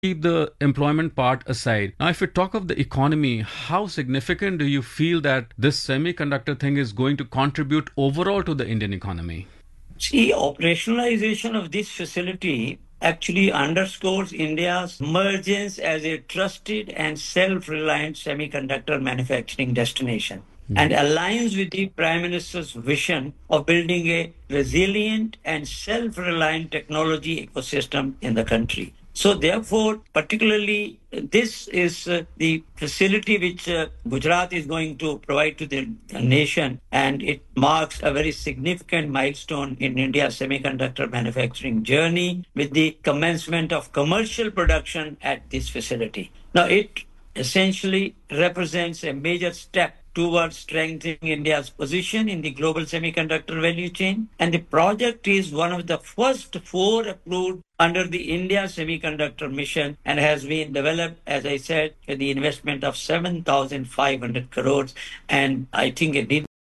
keep the employment part aside. Now, if we talk of the economy, how significant do you feel that this semiconductor thing is going to contribute overall to the Indian economy? See, operationalization of this facility actually underscores India's emergence as a trusted and self-reliant semiconductor manufacturing destination and aligns with the Prime Minister's vision of building a resilient and self-reliant technology ecosystem in the country. So, therefore, particularly, this is the facility which Gujarat is going to provide to the nation, and it marks a very significant milestone in India's semiconductor manufacturing journey with the commencement of commercial production at this facility. Now, it essentially represents a major step towards strengthening India's position in the global semiconductor value chain. And the project is one of the first four approved under the India Semiconductor Mission and has been developed, as I said, with the investment of 7,500 crores. And I think it did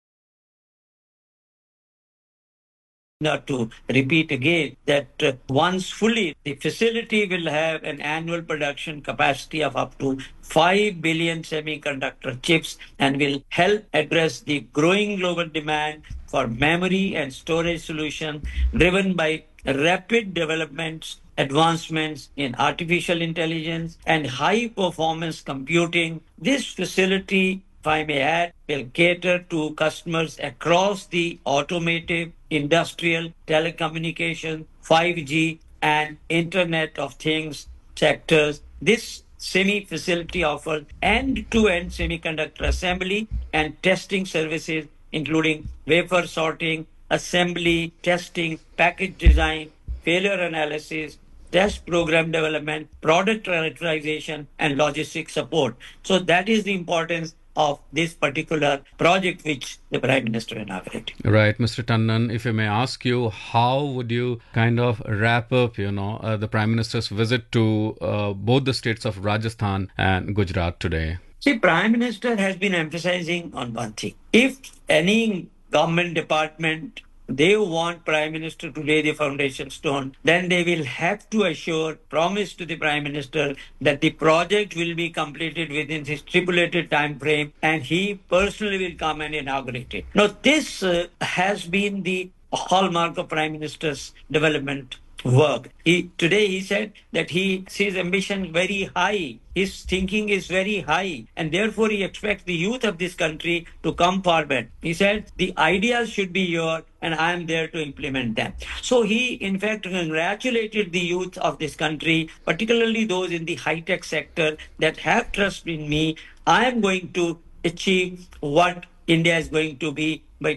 not to repeat again that once fully, the facility will have an annual production capacity of up to 5 billion semiconductor chips and will help address the growing global demand for memory and storage solutions driven by rapid developments, advancements in artificial intelligence and high performance computing. This facility, if I may add, will cater to customers across the automotive, industrial, telecommunication, 5G, and Internet of Things sectors. This semi facility offers end to end semiconductor assembly and testing services, including wafer sorting, assembly, testing, package design, failure analysis, test program development, product characterization, and logistics support. So that is the importance of this particular project which the Prime Minister inaugurated. Right, Mr. Tandon, if I may ask you, how would you kind of wrap up, the Prime Minister's visit to both the states of Rajasthan and Gujarat today? See, Prime Minister has been emphasizing on one thing. If any government department they want Prime Minister to lay the foundation stone, then they will have to promise to the Prime Minister that the project will be completed within the stipulated time frame and he personally will come and inaugurate it. Now, this has been the hallmark of Prime Minister's development work. Today he said that his ambition very high, his thinking is very high, and therefore he expects the youth of this country to come forward. He said the ideas should be yours and I am there to implement them. So he in fact congratulated the youth of this country, particularly those in the high-tech sector that have trust in me. I am going to achieve what India is going to be by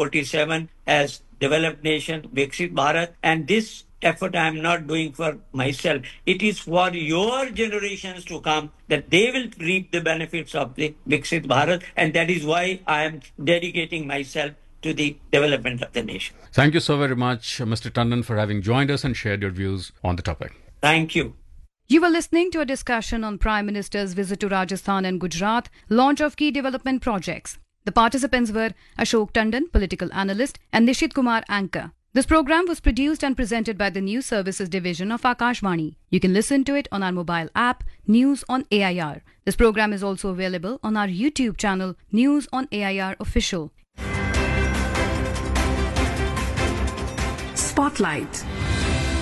2047 as developed nation, Viksit Bharat, and this effort I am not doing for myself. It is for your generations to come that they will reap the benefits of the Viksit Bharat, and that is why I am dedicating myself to the development of the nation. Thank you so very much, Mr. Tandon, for having joined us and shared your views on the topic. Thank you. You were listening to a discussion on Prime Minister's visit to Rajasthan and Gujarat, launch of key development projects. The participants were Ashok Tandon, political analyst, and Nishit Kumar, anchor. This program was produced and presented by the News Services Division of Akashvani. You can listen to it on our mobile app, News on AIR. This program is also available on our YouTube channel, News on AIR Official. Spotlight.